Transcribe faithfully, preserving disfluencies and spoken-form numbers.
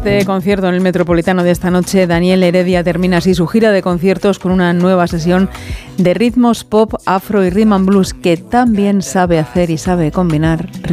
este concierto en el Metropolitano de esta noche, Daniel Heredia termina así su gira de conciertos con una nueva sesión de ritmos pop, afro y rhythm and blues que tan bien sabe hacer y sabe combinar.